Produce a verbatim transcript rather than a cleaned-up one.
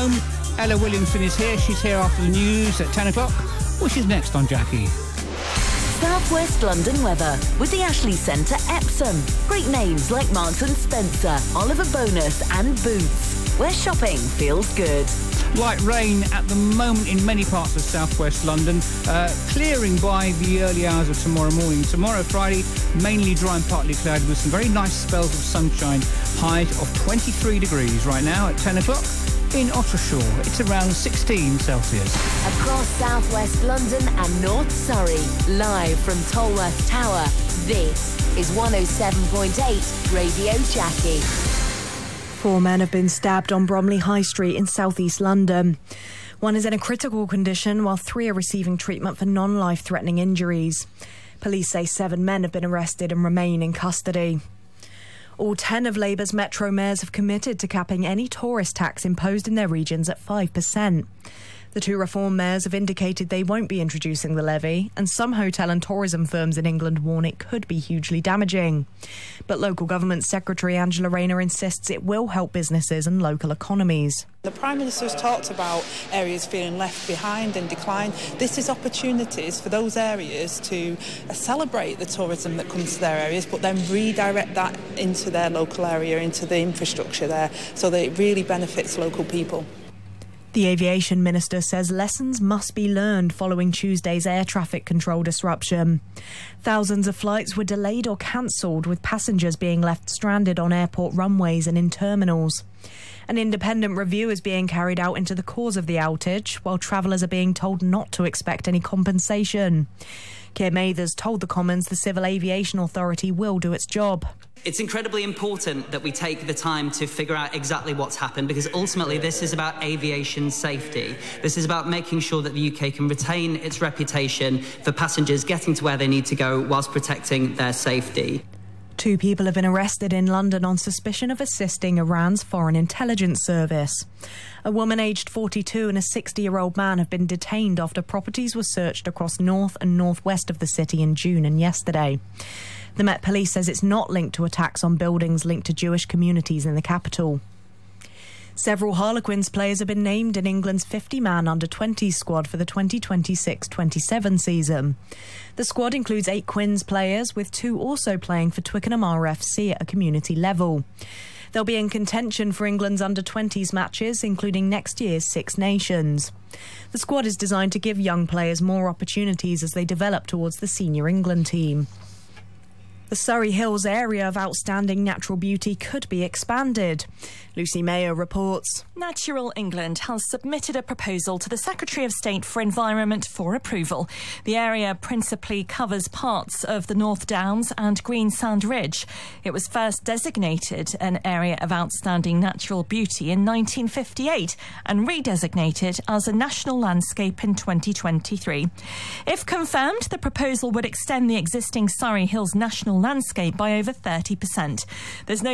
home. Ella Williamson is here. She's here after the news at ten o'clock. Which is next on Jackie? South West London weather with the Ashley Centre Epsom. Great names like Marks and Spencer, Oliver Bonus and Boots, where shopping feels good. Light rain at the moment in many parts of southwest London, uh, clearing by the early hours of tomorrow morning. Tomorrow, Friday, mainly dry and partly cloudy with some very nice spells of sunshine. High of twenty-three degrees right now at ten o'clock. In Ottershaw, it's around sixteen Celsius. Across southwest London and North Surrey, live from Tolworth Tower, this is one oh seven point eight Radio Jackie. Four men have been stabbed on Bromley High Street in southeast London. One is in a critical condition, while three are receiving treatment for non-life-threatening injuries. Police say seven men have been arrested and remain in custody. All ten of Labour's metro mayors have committed to capping any tourist tax imposed in their regions at five percent. The two Reform mayors have indicated they won't be introducing the levy, and some hotel and tourism firms in England warn it could be hugely damaging. But local government secretary Angela Rayner insists it will help businesses and local economies. The Prime Minister's talked about areas feeling left behind and decline. This is opportunities for those areas to uh, celebrate the tourism that comes to their areas, but then redirect that into their local area, into the infrastructure there, so that it really benefits local people. The aviation minister says lessons must be learned following Tuesday's air traffic control disruption. Thousands of flights were delayed or cancelled, with passengers being left stranded on airport runways and in terminals. An independent review is being carried out into the cause of the outage, while travellers are being told not to expect any compensation. Keir Mathers told the Commons the Civil Aviation Authority will do its job. It's incredibly important that we take the time to figure out exactly what's happened, because ultimately this is about aviation safety. This is about making sure that the U K can retain its reputation for passengers getting to where they need to go whilst protecting their safety. Two people have been arrested in London on suspicion of assisting Iran's Foreign Intelligence Service. A woman aged forty-two and a sixty-year-old man have been detained after properties were searched across north and northwest of the city in June and yesterday. The Met Police says it's not linked to attacks on buildings linked to Jewish communities in the capital. Several Harlequins players have been named in England's fifty-man under twenties squad for the twenty twenty-six twenty-seven season. The squad includes eight Quins players, with two also playing for Twickenham R F C at a community level. They'll be in contention for England's under twenties matches, including next year's Six Nations. The squad is designed to give young players more opportunities as they develop towards the senior England team. The Surrey Hills area of outstanding natural beauty could be expanded. Lucy Mayo reports. Natural England has submitted a proposal to the Secretary of State for Environment for approval. The area principally covers parts of the North Downs and Greensand Ridge. It was first designated an area of outstanding natural beauty in nineteen fifty-eight and redesignated as a national landscape in twenty twenty-three. If confirmed, the proposal would extend the existing Surrey Hills national landscape by over thirty percent. There's no